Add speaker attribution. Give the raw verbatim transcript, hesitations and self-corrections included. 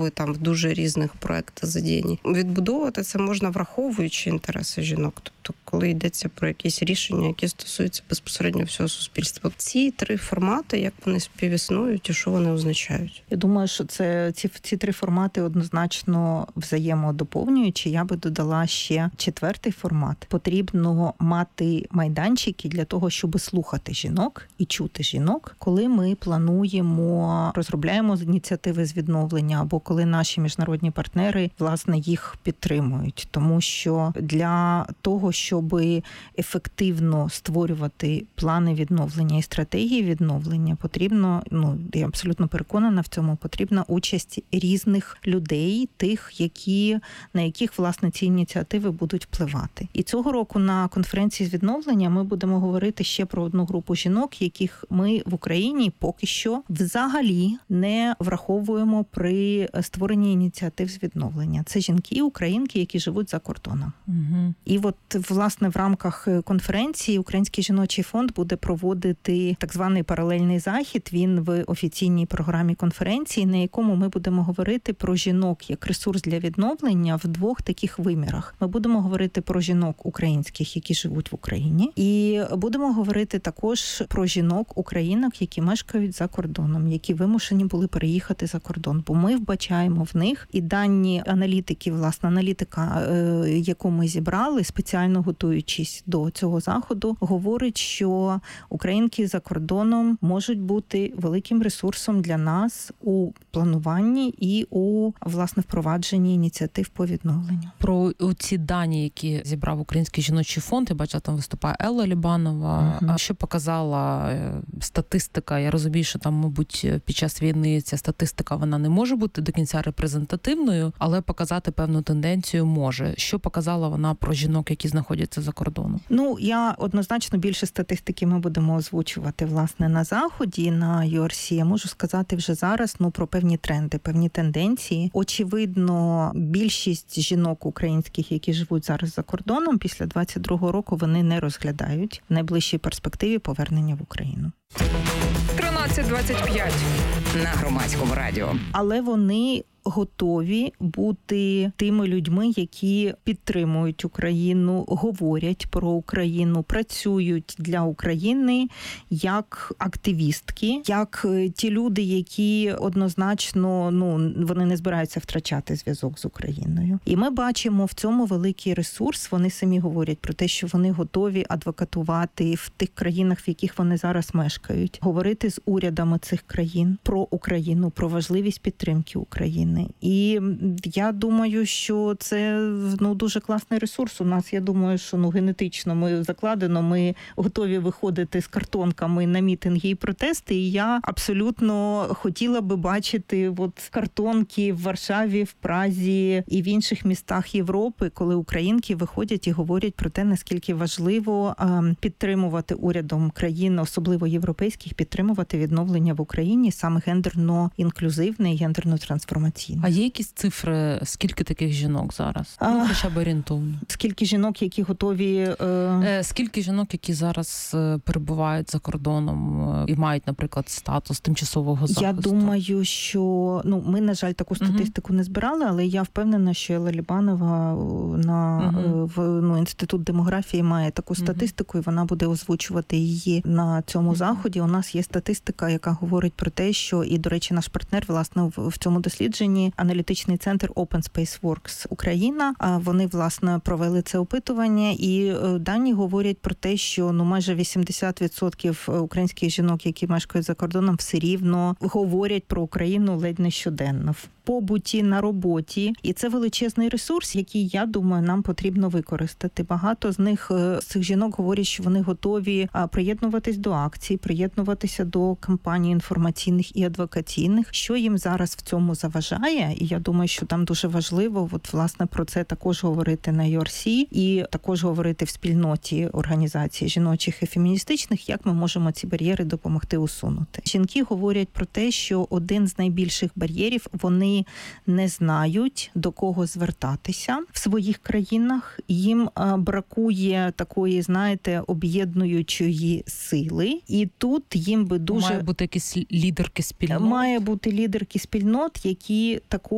Speaker 1: ви там в дуже різних проєктах задіяні. Відбудовувати це можна, враховуючи інтереси жінок. Тобто, коли йдеться про якісь рішення, які стосуються безпосередньо всього суспільства. Ці три формати, як вони співіснують і що вони означають?
Speaker 2: Я думаю, що це ці, ці три формати однозначно взаємодоповнюючі. Я би додала ще четвертий формат. Потрібно мати майданчики для того, щоб слухати жінок і чути жінок, коли ми плануємо, розробляємо ініціативи з відновлення, або коли наші міжнародні партнери, власне, їх підтримують. Тому що для того, щоб ефективно створювати плани відновлення і стратегії відновлення, потрібно, ну, я абсолютно переконана в цьому, потрібна участь різних людей, тих, які, на яких, власне, ці ініціативи будуть впливати. І цього року на конференції з відновлення ми будемо говорити ще про одну групу жінок, яких ми в Україні поки що взагалі не враховуємо при створенні ініціатив з відновлення. Це жінки, українки, які живуть за кордоном.
Speaker 3: Угу.
Speaker 2: І от, власне, в рамках конференції Український жіночий фонд буде проводити так званий паралельний захід. Він в офіційній програмі конференції, на якому ми будемо говорити про жінок як ресурс для відновлення в двох таких вимірах. Ми будемо говорити про жінок українських, які живуть в Україні, і будемо говорити також про жінок українок, які мешкають за кордоном, які вимушені були переїхати за кордон. Бо ми вбачаємо в них і дані аналітики, власне, аналітика, яку ми зібрали, спеціально готуючись до цього заходу, говорить, що українки за кордоном можуть бути великим ресурсом для нас у плануванні і у, власне, впровадженні ініціатив по відновленню.
Speaker 3: Про ці дані, які зібрав Український жіночий фонд, я бачила, там виступає Елла Лібанова. Uh-huh. Що показала статистика? Я розумію, що там, мабуть, під час війни ця статистика, вона не може бути до кінця репрезентативною, але показати певну тенденцію може. Що показала вона про жінок, які знаходяться за кордоном?
Speaker 2: Ну, я однозначно більше статистики ми будемо озвучувати, власне, на заході, на ю ар сі. Я можу сказати вже зараз, ну, про певні тренди, певні тенденції. Очевидно, більшість жінок українських, які живуть зараз за кордоном, після двадцять другого року вони не розглядають в найближчій перспективі повернення в Україну.
Speaker 4: тринадцять двадцять п'ять на Громадському радіо.
Speaker 2: Але вони готові бути тими людьми, які підтримують Україну, говорять про Україну, працюють для України як активістки, як ті люди, які однозначно, ну, вони не збираються втрачати зв'язок з Україною. І ми бачимо в цьому великий ресурс. Вони самі говорять про те, що вони готові адвокатувати в тих країнах, в яких вони зараз мешкають, говорити з урядами цих країн про Україну, про важливість підтримки України. І я думаю, що це, ну, дуже класний ресурс. У нас, я думаю, що, ну, генетично ми закладено, ми готові виходити з картонками на мітинги і протести. І я абсолютно хотіла би бачити от картонки в Варшаві, в Празі і в інших містах Європи, коли українки виходять і говорять про те, наскільки важливо підтримувати урядом країн, особливо європейських, підтримувати відновлення в Україні саме гендерно-інклюзивне і гендерно-трансформаційне.
Speaker 3: А є якісь цифри, скільки таких жінок зараз? А, ну, хоча б орієнтовно.
Speaker 2: Скільки жінок, які готові... Е...
Speaker 3: Скільки жінок, які зараз перебувають за кордоном і мають, наприклад, статус тимчасового захисту?
Speaker 2: Я думаю, що... Ну, ми, на жаль, таку статистику угу. не збирали, але я впевнена, що Елла Лібанова на угу. в ну, Інститут демографії має таку статистику, угу. і вона буде озвучувати її на цьому угу. заході. У нас є статистика, яка говорить про те, що, і, до речі, наш партнер, власне, в, в цьому дослідженні аналітичний центр Open Space Works Україна. Вони, власне, провели це опитування, і дані говорять про те, що, ну, майже вісімдесят відсотків українських жінок, які мешкають за кордоном, все рівно говорять про Україну ледь не щоденно. В побуті, на роботі. І це величезний ресурс, який, я думаю, нам потрібно використати. Багато з них, з цих жінок говорять, що вони готові приєднуватись до акцій, приєднуватися до кампаній інформаційних і адвокаційних. Що їм зараз в цьому заважає? І я думаю, що там дуже важливо, от, власне, про це також говорити на ю ар сі і також говорити в спільноті організацій жіночих і феміністичних, як ми можемо ці бар'єри допомогти усунути. Жінки говорять про те, що один з найбільших бар'єрів – вони не знають, до кого звертатися в своїх країнах. Їм бракує такої, знаєте, об'єднуючої сили. І тут їм би дуже...
Speaker 3: Має бути якісь лідерки спільнот?
Speaker 2: Має бути лідерки спільнот, які також